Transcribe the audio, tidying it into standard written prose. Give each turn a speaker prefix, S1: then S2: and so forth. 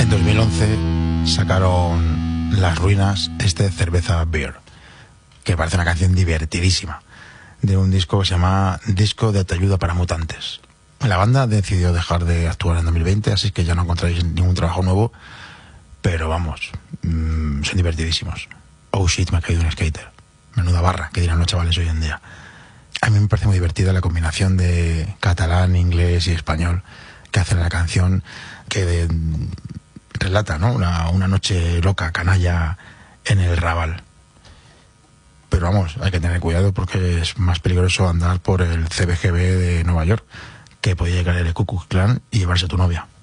S1: En 2011 sacaron Las Ruinas, Cerveza Beer, que parece una canción divertidísima, de un disco que se llama Disco de Ayuda para Mutantes. La banda decidió dejar de actuar en 2020, así que ya no encontraréis ningún trabajo nuevo, pero vamos, son divertidísimos. Oh shit, me ha caído un skater. Menuda barra, que dirán los chavales hoy en día. A mí me parece muy divertida la combinación de catalán, inglés y español que hacen la canción, que relata, ¿no?, una noche loca, canalla en el Raval. Pero vamos, hay que tener cuidado porque es más peligroso andar por el CBGB de Nueva York, que podía llegar el Ku Klux Klan y llevarse a tu novia.